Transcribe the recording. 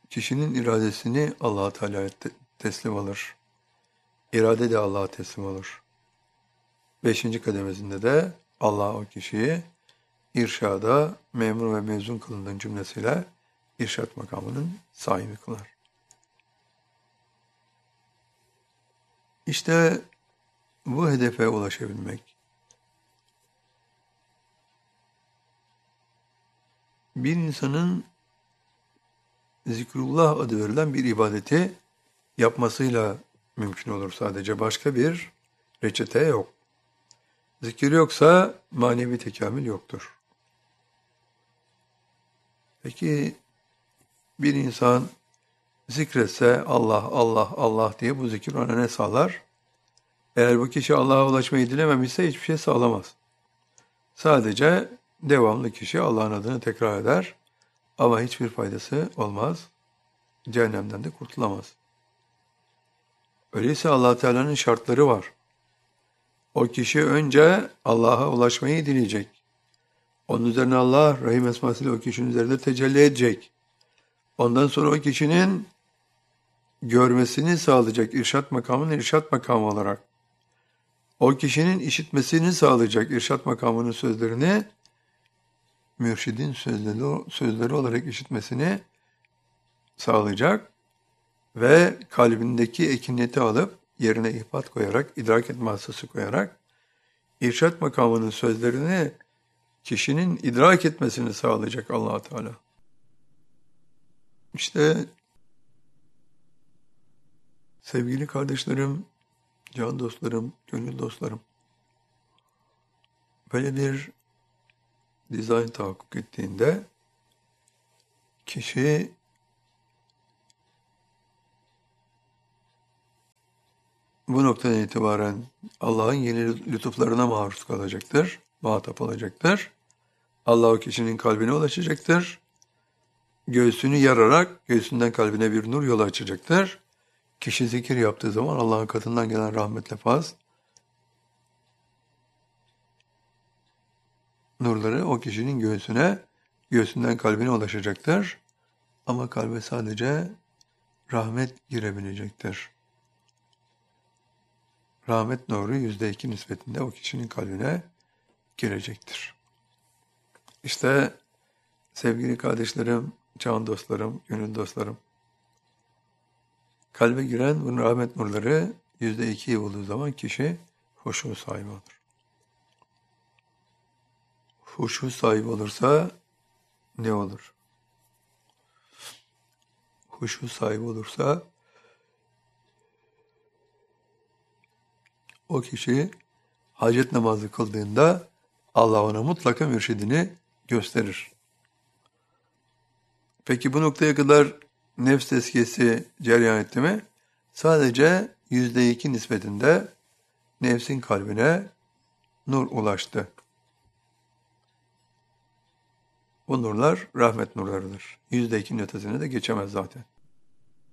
kişinin iradesini Allah-u Teala'ya teslim alır. İrade de Allah'a teslim olur. 5. kademesinde de Allah o kişiyi irşada memur ve mezun kılındığın cümlesiyle irşat makamının sahibi kılar. İşte bu hedefe ulaşabilmek, bir insanın zikrullah adı verilen bir ibadeti yapmasıyla mümkün olur sadece. Başka bir reçete yok. Zikir yoksa manevi tekamül yoktur. Peki bir insan zikretse Allah, Allah, Allah diye bu zikir ona ne sağlar? Eğer bu kişi Allah'a ulaşmayı dilememişse hiçbir şey sağlamaz. Sadece devamlı kişi Allah'ın adını tekrar eder ama hiçbir faydası olmaz. Cehennemden de kurtulamaz. Öyleyse Allah Teala'nın şartları var. O kişi önce Allah'a ulaşmayı dileyecek. Onun üzerine Allah Rahim esmasıyla o kişinin üzerinde tecelli edecek. Ondan sonra o kişinin görmesini sağlayacak irşat makamının irşat makamı olarak. O kişinin işitmesini sağlayacak irşat makamının sözlerini mürşidin sözleri olarak işitmesini sağlayacak ve kalbindeki ekiniyeti alıp yerine ihbat koyarak, idrak etme hassası koyarak irşat makamının sözlerini kişinin idrak etmesini sağlayacak Allah-u Teala. İşte sevgili kardeşlerim, can dostlarım, gönül dostlarım, böyle bir dizayn tahakkuk ettiğinde kişi bu noktadan itibaren Allah'ın yeni lütuflarına maruz kalacaktır, muhatap olacaktır. Allah o kişinin kalbine ulaşacaktır. Göğsünü yararak göğsünden kalbine bir nur yolu açacaktır. Kişi zikir yaptığı zaman Allah'ın katından gelen rahmetle faz nurları o kişinin göğsünden kalbine ulaşacaktır. Ama kalbe sadece rahmet girebilecektir. Rahmet nuru %2 nispetinde o kişinin kalbine girecektir. İşte sevgili kardeşlerim, can dostlarım, gönül dostlarım, kalbe giren bu rahmet nurları %2'yi bulduğu zaman kişi huşu sahibi olur. Huşu sahibi olursa ne olur? Huşu sahibi olursa o kişi hacet namazı kıldığında Allah ona mutlaka mürşidini gösterir. Peki bu noktaya kadar nefs tezkiyesi cereyan etti mi? Sadece %2 nispetinde nefsin kalbine nur ulaştı. Bu nurlar rahmet nurlarıdır. %2'nin ötesine de geçemez zaten.